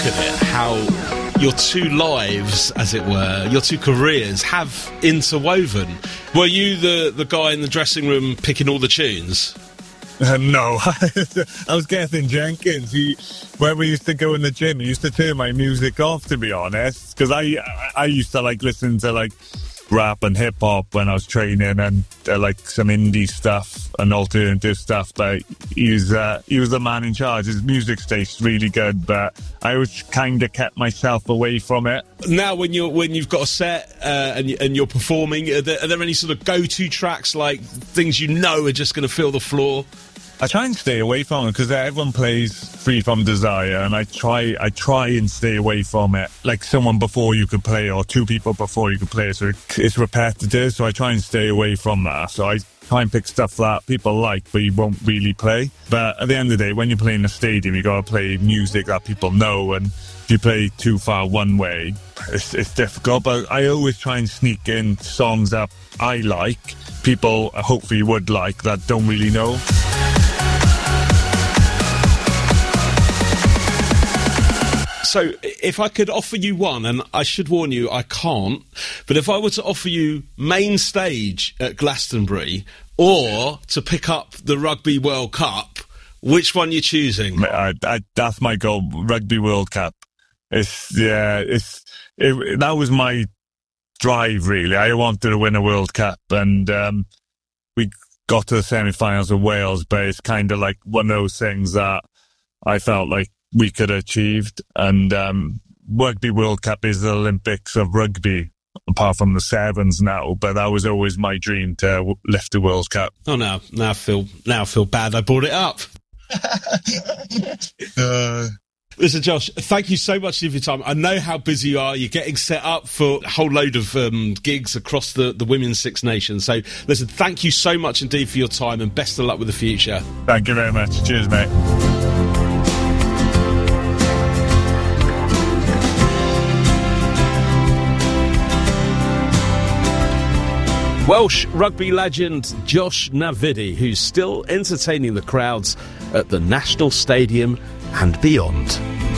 at it, how your two lives, as it were, your two careers have interwoven. Were you the guy in the dressing room picking all the tunes? No, I was Gethin Jenkins. When we used to go in the gym, he used to turn my music off, to be honest, because I used to like listen to like rap and hip hop when I was training, and like some indie stuff and alternative stuff. But he was the man in charge. His music tastes really good, but I always kind of kept myself away from it. Now, when you've got a set and you're performing, are there any sort of go-to tracks, like things you know are just going to fill the floor? I try and stay away from it because everyone plays Free From Desire, and I try and stay away from it. Like someone before you could play, or two people before you could play, so it's repetitive. So I try and stay away from that. So I try and pick stuff that people like, but you won't really play. But at the end of the day, when you play in a stadium, you got to play music that people know, and if you play too far one way, it's difficult. But I always try and sneak in songs that I like, people hopefully would like, that don't really know. So if I could offer you one, and I should warn you, I can't, but if I were to offer you main stage at Glastonbury or to pick up the Rugby World Cup, which one are you choosing? That's my goal, Rugby World Cup. That was my drive, really. I wanted to win a World Cup, and we got to the semi-finals of Wales, but it's kind of like one of those things that I felt like we could have achieved. And Rugby World Cup is the Olympics of rugby, apart from the sevens now, but that was always my dream, to lift the World Cup. Oh, now I feel bad I brought it up. Listen, Josh, thank you so much for your time. I know how busy you are. You're getting set up for a whole load of gigs across the Women's Six Nations. So, listen, thank you so much indeed for your time, and best of luck with the future. Thank you very much. Cheers, mate. Welsh rugby legend Josh Navidi, who's still entertaining the crowds at the National Stadium and beyond.